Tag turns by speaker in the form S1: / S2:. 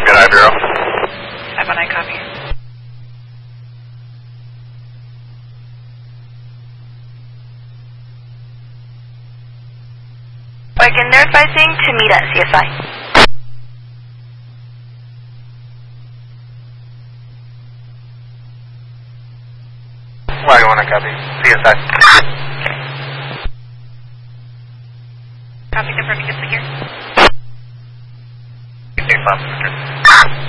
S1: good, I Bureau.
S2: 519, copy.
S3: Oregon, they're advising to meet at CSI.
S1: Why you want to copy? CSI.
S2: Copy, confirming it's secure.
S1: You think